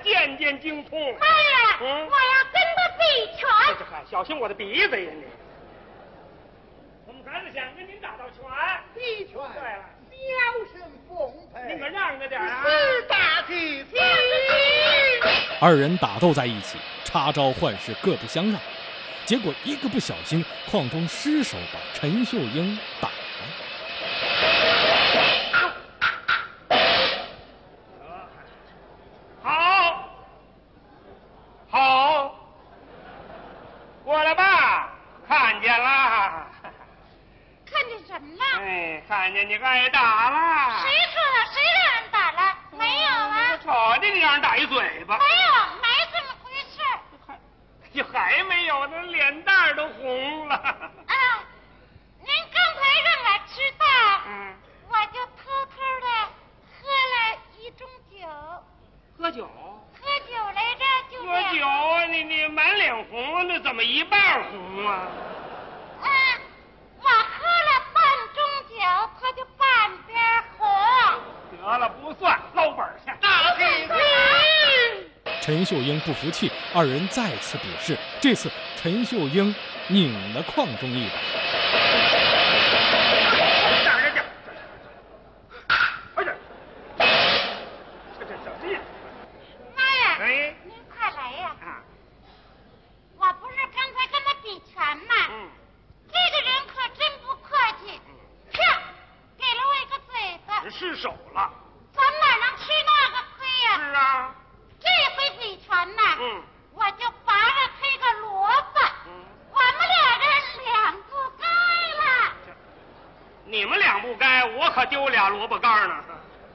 渐渐精通。 妈呀，我要跟他比拳。 嗨，小心我的鼻子呀你！我们孩子想跟您打道拳。 比拳。 对了， 小生奉陪。 你可让着点啊！ 是大吉吉。 二人打斗在一起，插招换式各不相让，结果一个不小心，邝中失手把陈秀英打了。 好，过来吧，看见了。 看见什么了？ 哎，看见你挨打了。 谁说的？谁让人打了？没有啊。 我瞅见你让人打一嘴巴。 没有，没这么回事。 你还没有呢，脸蛋都红了。 啊，您刚才让我知道，我就偷偷的喝了一盅酒。 喝酒？ 喝酒来着，就喝酒啊！你满脸红，那怎么一半红啊？ 我喝了半盅酒，他就半边红。 得了，不算，捞本去。 大吉吉。 陈秀英不服气，二人再次比试，这次陈秀英拧了邝中一把。 您快来呀！我不是刚才跟他比拳吗？这个人可真不客气，啪，给了我一个嘴巴。 失手了。 咱哪能吃那个亏呀？ 是啊。 这回比拳呢，我就拔了他一个萝卜。我们俩人两不该了。 你们俩不该，我可丢俩萝卜干呢。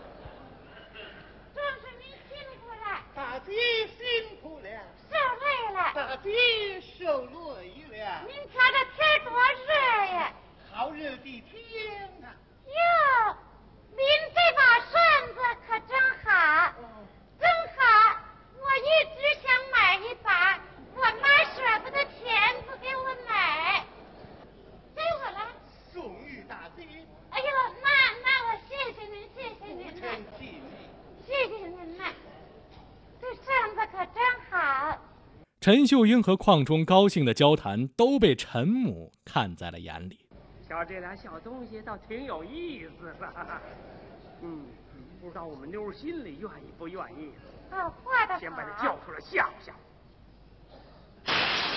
正是您辛苦了。 大吉辛苦了。 受累了。 大吉受累了。 您瞧这天多热呀！ 好热的天啊！ 哟，您这把扇子可真好，真好！我一直想买一把，我妈舍不得钱不给我买，给我了。 送与大吉。 哎呦，那我谢谢您，谢谢您了，谢谢您了，这扇子可真好。 陈秀英和邝中高兴的交谈都被陈母看在了眼里。 瞧这俩小东西倒挺有意思的。不知道我们妞心里愿意不愿意。 画的好。 先把它叫出来吓唬吓唬。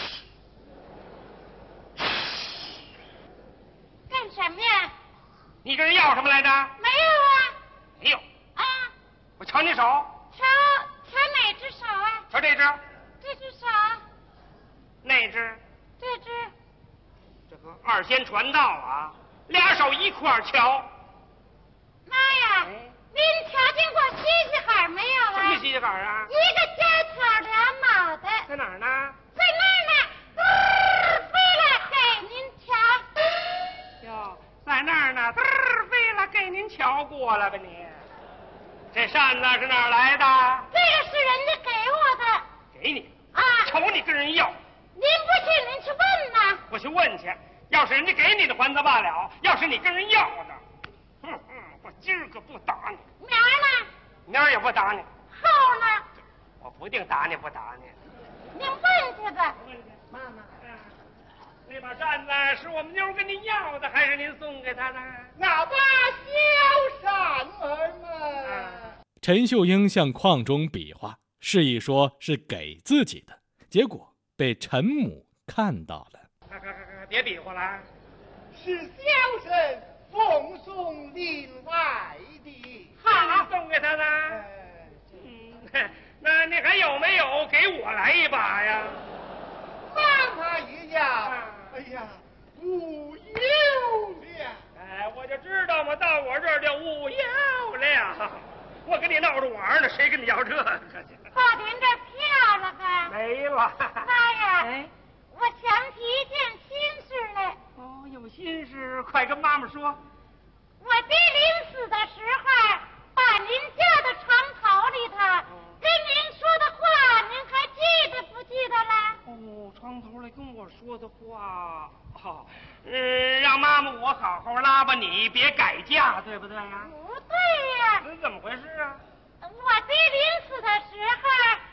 干什么呀？ 你跟人要什么来着？ 没有啊。 没有。 啊。 我瞧你手。 瞧哪只手啊？ 瞧这只。 这只手。 那只。 这只。 这个二仙传道啊，俩手一块瞧。 妈呀！您瞧见过西西海没有啊？ 什么西西海啊？ 一个尖挑俩脑袋。 在哪儿呢？ 在那儿呢，飞了给您瞧。 哟，在那儿呢，飞了给您瞧过了吧你？这扇子是哪儿来的？ 这个是人家给我的。 给你啊？ 瞅你跟人要。 您不信，您去问呐。 我去问去，要是人家给你的还则罢了，要是你跟人要的，我今儿个不打你。 明儿呢？ 明儿也不打你。 后呢？ 我不定打你不打你。 您问去吧。 妈妈， 那把扇子是我们妞跟您要的，还是您送给她的？ 那把小扇儿嘛。 陈秀英向邝中比划，示意说是给自己的，结果被陈母看到了。 别比划了， 是小生奉送另外的。 好，送给他的。那你还有没有给我来一把呀？ 妈妈一样。哎呀，无有了。 我就知道嘛，到我这儿就无有了。我跟你闹着玩呢，谁跟你要这个去？ 报您这票了吧？ 没了。 妈呀！我想起一件心事来。 有心事，快跟妈妈说。 我爹临死的时候，把您叫到床头里头，跟您说的话，您还记得不记得了？ 床头来跟我说的话，让妈妈我好好拉吧你，别改嫁，对不对呀？ 不对呀。 怎么回事啊？ 我爹临死的时候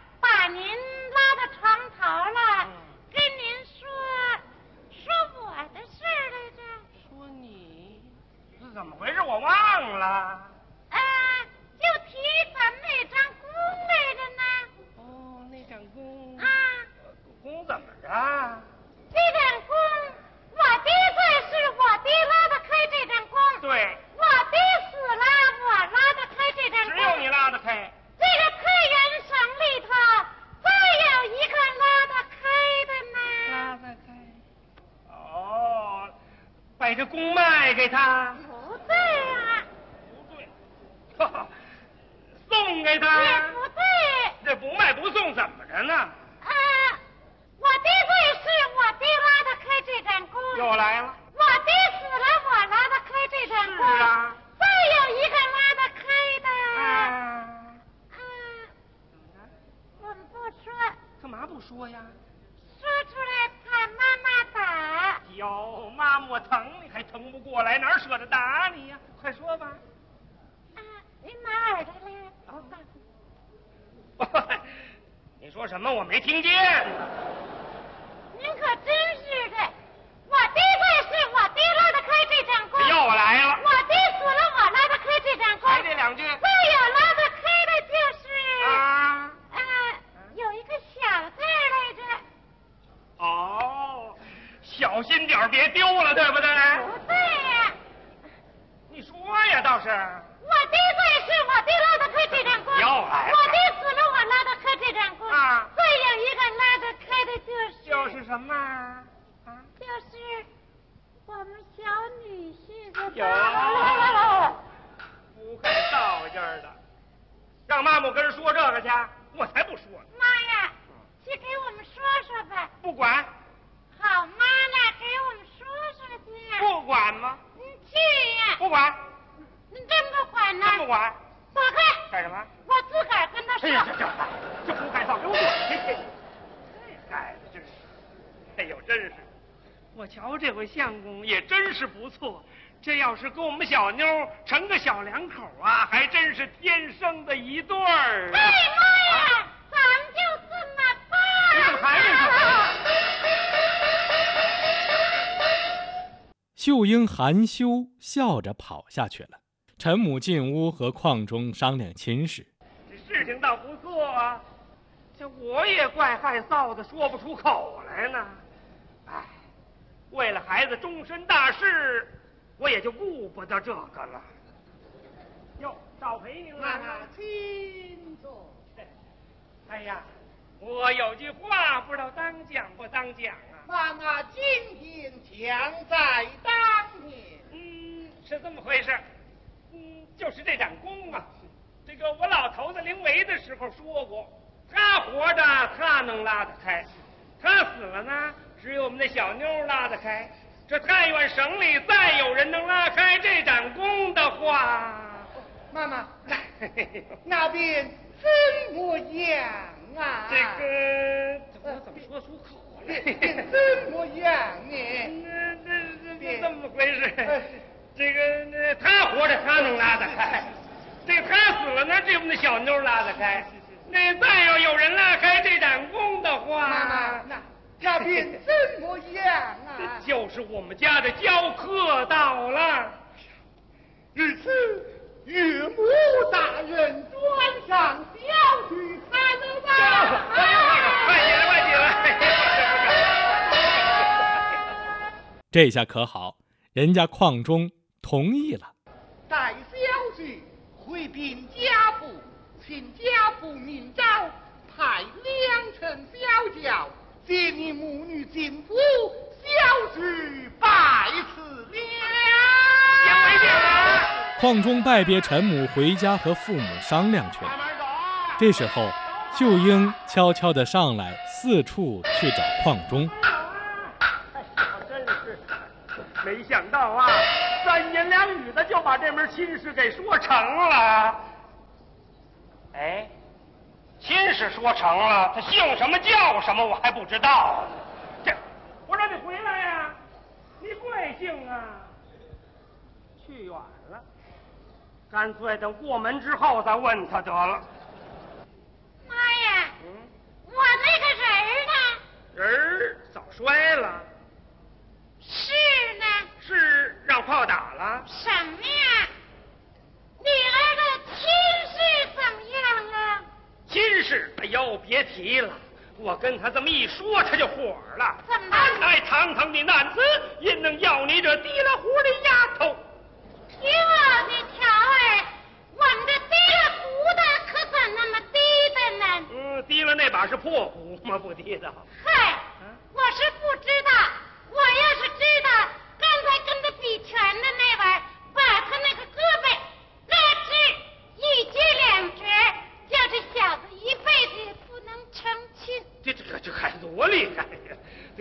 给他？ 不对呀。 不对，送给他？ 也不对。 这不卖不送怎么着呢？ 我的罪是我爹拉得开这盏锅。 又来了。 我爹死了，我拉得开这盏锅。 是啊。 再有一个拉得开的。我们不说。 干嘛不说呀？ 说出来怕妈妈打。 哟，妈妈我疼你还疼不过来，哪舍得打你呀？快说吧。 您拿耳朵来，我告诉你。 你说什么？我没听见。 您可真是的，我爹罪是我爹拉得开这盏锅。 又来了。 我爹死了，我拉得开这盏锅。 还这两句。 再有拉得开的就是。有一个小字来着。 哦，小心点别丢了，对不对？ 不对呀。 你说呀，倒是。 我爹罪是我爹拉得开这盏锅。 又来了。 我爹死了，我拉得开这盏锅。再有一个拉得开的就是什么？ 就是我们小女婿的。 不会道劲儿的，让妈妈跟人说这个去，我才不说呢。 妈呀，去给我们说说吧。 不管。 好妈呢，给我们说说去。 不管吗？ 你去呀。 不管。 你真不管呢？ 真不管。 走开。 干什么？ 我自个儿跟他说。 哎呀，这胡改造，给我滚去！这孩子真是，哎呦，真是，我瞧这回相公也真是不错。这要是跟我们小妞成个小两口啊，还真是天生的一对儿。 哎妈呀，咱们就这么办。 你怎么还没秀英含羞笑着跑下去了。陈母进屋和邝中商量亲事。 这事情倒不错啊，这我也怪害臊的，说不出口来呢。哎，为了孩子终身大事，我也就顾不得这个了。哟，少陪您了。 请坐。 哎呀，我有句话不知道当讲不当讲啊。 妈妈今天强在当年。 是这么回事。就是这盏弓啊，这个我老头子临危的时候说过，他活着他能拉得开，他死了呢，只有我们那小妞拉得开。这太原省里再有人能拉开这盏弓的话， 妈妈，那边怎么样啊？ 这个我怎么说出口来？ 怎么样呢？ 这么回事。这个他活着他能拉得开，这个他死了呢，这我们的小妞拉得开。那再要有人拉开这盏弓的话， 妈妈，那边怎么样啊？ 就是我们家的教课到了。 日此岳母大人转上小去看了吧？ 快起来，快起来！ 这下可好，人家邝中同意了。 待小婿回禀家父，请家父明诏，派2乘小轿接你母女进府，小婿拜辞了。 邝中拜别陈母回家和父母商量去了。这时候，秀英悄悄地上来，四处去找邝中。 真是没想到啊，3言2语的就把这门亲事给说成了。哎，亲事说成了，他姓什么叫什么我还不知道。这，我让你回来呀，你贵姓啊？去远了，干脆等过门之后再问他得了。 妈呀，我那个人呢？ 人早摔了。 是呢？ 是让炮打了。 什么呀？女儿的亲事怎么样啊？ 亲事，哎呦，别提了。我跟他这么一说，他就火了。 怎么？ 哎，堂堂的男子，焉能要你这提了壶的丫头？ 哟，你瞧儿，我们这提了壶的可怎那么低的呢？ 提了那把是破壶吗？不提的。 嗨，我是不知道。我要是知道，刚才跟他比拳的那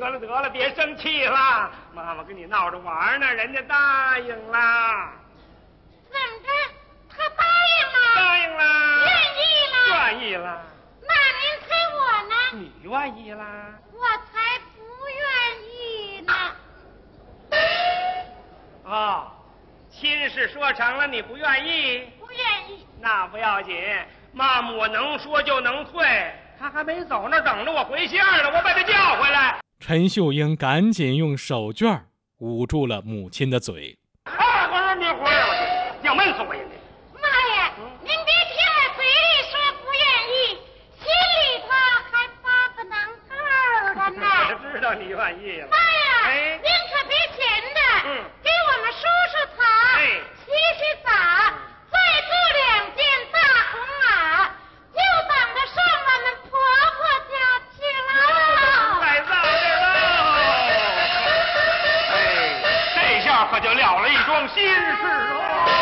得了，别生气了，妈妈跟你闹着玩呢，人家答应了。 怎么着？他答应了？ 答应了。 愿意了？ 愿意了。 那您猜我呢？ 你愿意了？ 我才不愿意呢。 哦，亲事说成了，你不愿意？ 不愿意。 那不要紧，妈妈我能说就能退。他还没走那等着我回信儿呢，我把他叫回来。 陈秀英赶紧用手绢捂住了母亲的嘴。 我说你回来，我要闷死我呀！ 妈呀，您别听我嘴里说不愿意，心里头还发个能够的呢。 我知道你愿意了。 妈呀， 哎， 您可别闲着，给我们梳梳头，洗洗澡，再做2件大红袄，就等着上我们婆婆家去了。 太早了。这下可就了了一桩心事喽。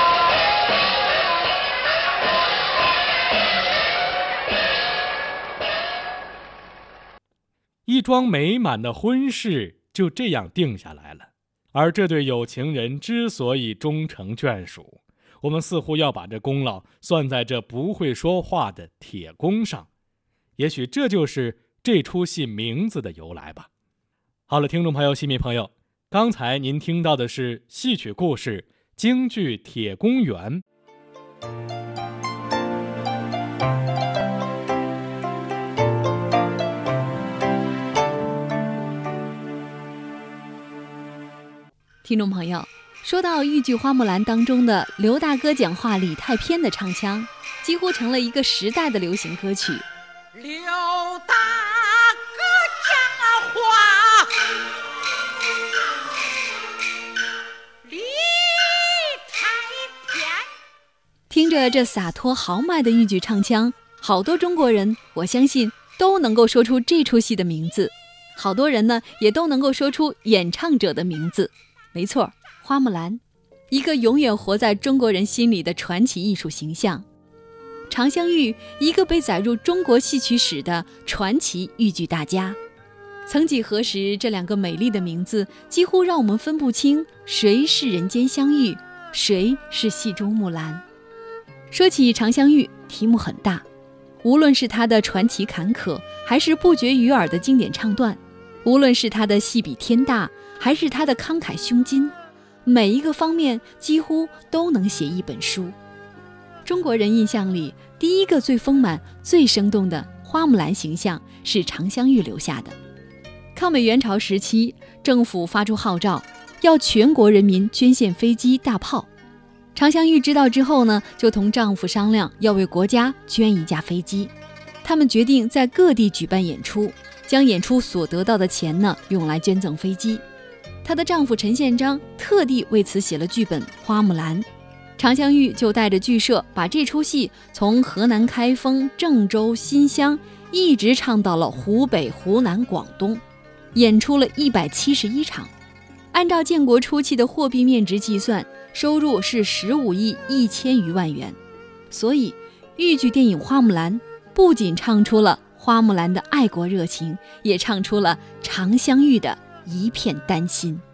一桩美满的婚事就这样定下来了。而这对有情人之所以终成眷属，我们似乎要把这功劳算在这不会说话的铁公上。也许这就是这出戏名字的由来吧。好了，听众朋友、戏迷朋友，刚才您听到的是戏曲故事京剧《铁公园》。 听众朋友，说到豫剧《花木兰》当中的刘大哥讲话李太偏的唱腔，几乎成了一个时代的流行歌曲。 刘大哥讲话李太偏， 听着这洒脱豪迈的豫剧唱腔，好多中国人我相信都能够说出这出戏的名字，好多人呢也都能够说出演唱者的名字。没错，花木兰，一个永远活在中国人心里的传奇艺术形象。常香玉，一个被载入中国戏曲史的传奇豫剧大家。曾几何时，这2个美丽的名字几乎让我们分不清谁是人间香玉，谁是戏中木兰。说起常香玉，题目很大，无论是她的传奇坎坷，还是不绝于耳的经典唱段，无论是她的戏比天大，还是她的慷慨胸襟，每一个方面几乎都能写一本书。中国人印象里，第一个最丰满、最生动的花木兰形象是常香玉留下的。抗美援朝时期，政府发出号召，要全国人民捐献飞机、大炮。常香玉知道之后呢，就同丈夫商量要为国家捐1架飞机。他们决定在各地举办演出，将演出所得到的钱呢，用来捐赠飞机。她的丈夫陈宪章特地为此写了剧本《花木兰》。常香玉就带着剧社把这出戏从河南开封、郑州、新乡一直唱到了湖北、湖南、广东，演出了171场。按照建国初期的货币面值计算，收入是15亿1000余万元。所以豫剧电影《花木兰》不仅唱出了花木兰的爱国热情，也唱出了常香玉的一片丹心。